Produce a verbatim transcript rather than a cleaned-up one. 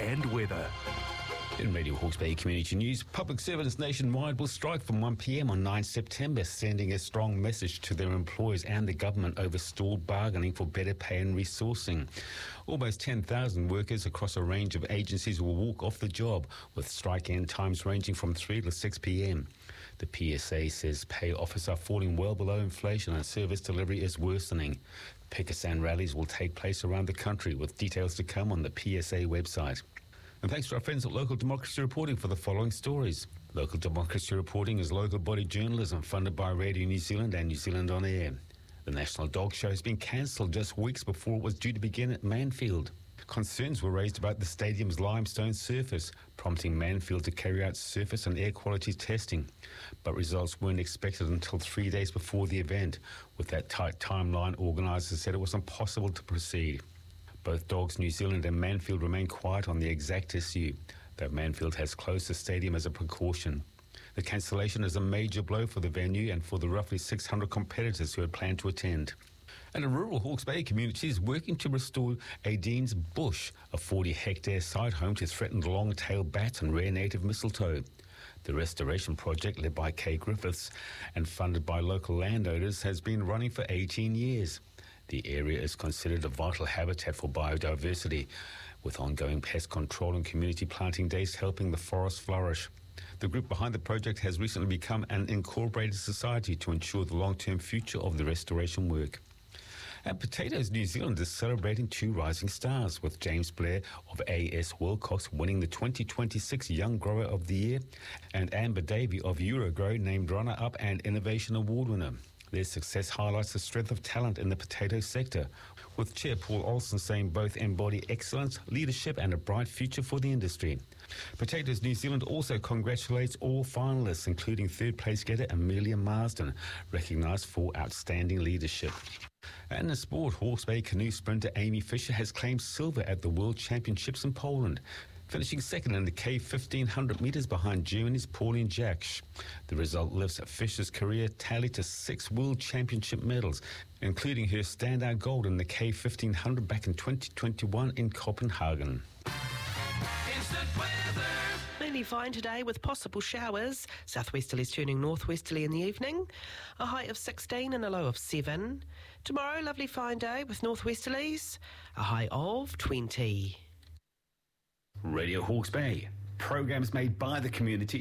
and weather. In Radio Hawke's Bay Community News, public servants nationwide will strike from one p m on ninth September, sending a strong message to their employers and the government over stalled bargaining for better pay and resourcing. Almost ten thousand workers across a range of agencies will walk off the job, with strike end times ranging from three to six p m. The P S A says pay offers are falling well below inflation and service delivery is worsening. Pickets and rallies will take place around the country, with details to come on the P S A website. And thanks to our friends at Local Democracy Reporting for the following stories. Local Democracy Reporting is local body journalism funded by Radio New Zealand and New Zealand On Air. The National Dog Show has been cancelled just weeks before it was due to begin at Manfield. Concerns were raised about the stadium's limestone surface, prompting Manfield to carry out surface and air quality testing. But results weren't expected until three days before the event. With that tight timeline, organisers said it was impossible to proceed. Both Dogs New Zealand and Manfield remain quiet on the exact issue, though Manfield has closed the stadium as a precaution. The cancellation is a major blow for the venue and for the roughly six hundred competitors who had planned to attend. And a rural Hawke's Bay community is working to restore Adeens Bush, a forty hectare site home to threatened long-tailed bats and rare native mistletoe. The restoration project, led by Kay Griffiths and funded by local landowners, has been running for eighteen years. The area is considered a vital habitat for biodiversity, with ongoing pest control and community planting days helping the forest flourish. The group behind the project has recently become an incorporated society to ensure the long-term future of the restoration work. And Potatoes New Zealand is celebrating two rising stars, with James Blair of A S Wilcox winning the twenty twenty-six Young Grower of the Year and Amber Davey of Eurogrow named runner-up and Innovation Award winner. Their success highlights the strength of talent in the potato sector, with Chair Paul Olsen saying both embody excellence, leadership and a bright future for the industry. Potatoes New Zealand also congratulates all finalists, including third-place getter Amelia Marsden, recognised for outstanding leadership. And in sport, Hawke's Bay canoe sprinter Amy Fisher has claimed silver at the World Championships in Poland, finishing second in the K fifteen hundred metres behind Germany's Pauline Jaksch. The result lifts Fisher's career tally to six World Championship medals, including her standout gold in the K fifteen hundred back in twenty twenty-one in Copenhagen. Instant weather. Mainly fine today with possible showers. Southwesterlies turning northwesterly in the evening. A high of sixteen and a low of seven. Tomorrow, lovely fine day with northwesterlies. A high of twenty. Radio Hawke's Bay. Programs made by the community